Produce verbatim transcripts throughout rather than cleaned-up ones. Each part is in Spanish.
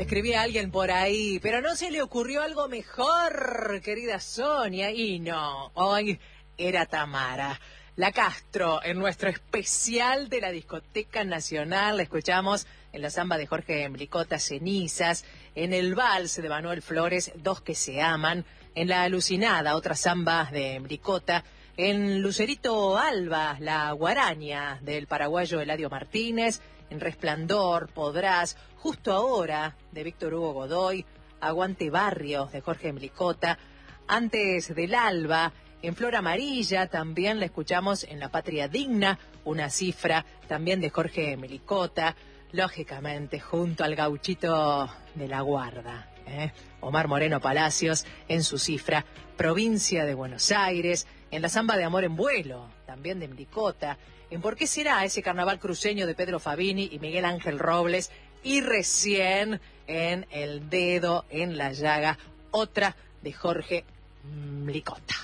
Me escribía alguien por ahí, pero no se le ocurrió algo mejor, querida Sonia, y no, hoy era Tamara. La Castro, en nuestro especial de la Discoteca Nacional, la escuchamos en la samba de Jorge Mlicota, Cenizas, en el vals de Manuel Flores, Dos que se aman, en La Alucinada, otra samba de Mlicota, en Lucerito Alba, La Guaraña del paraguayo Eladio Martínez, en Resplandor, Podrás, Justo Ahora de Víctor Hugo Godoy, Aguante Barrios de Jorge Mlicota, Antes del Alba, en Flor Amarilla también la escuchamos en La Patria Digna, una cifra también de Jorge Mlicota, lógicamente junto al gauchito de la Guarda, ¿eh? Omar Moreno Palacios en su cifra, Provincia de Buenos Aires, en la samba de Amor en Vuelo, también de Mlicota, en Por qué será ese carnaval cruceño de Pedro Fabini y Miguel Ángel Robles, y recién en El Dedo en la Llaga, otra de Jorge Mlicota.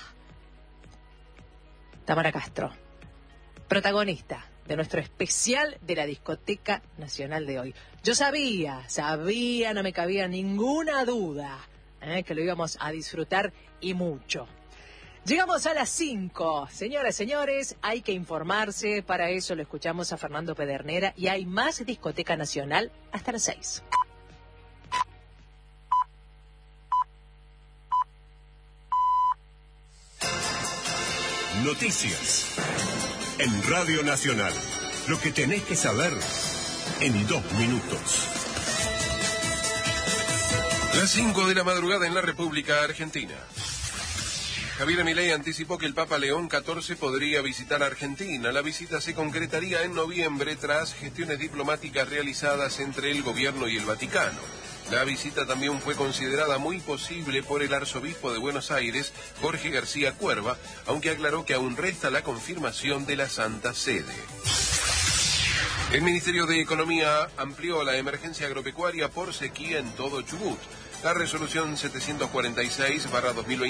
Tamara Castro, protagonista de nuestro especial de la Discoteca Nacional de hoy. Yo sabía, sabía, no me cabía ninguna duda, ¿eh? que lo íbamos a disfrutar y mucho. Llegamos a las cinco. Señoras, señores, hay que informarse. Para eso lo escuchamos a Fernando Pedernera y hay más Discoteca Nacional hasta las seis. Noticias en Radio Nacional. Lo que tenés que saber en dos minutos. Las cinco de la madrugada en la República Argentina. Javier Milei anticipó que el Papa León catorce podría visitar Argentina. La visita se concretaría en noviembre tras gestiones diplomáticas realizadas entre el gobierno y el Vaticano. La visita también fue considerada muy posible por el arzobispo de Buenos Aires, Jorge García Cuerva, aunque aclaró que aún resta la confirmación de la Santa Sede. El Ministerio de Economía amplió la emergencia agropecuaria por sequía en todo Chubut. La resolución setecientos cuarenta y seis barra dos mil veinte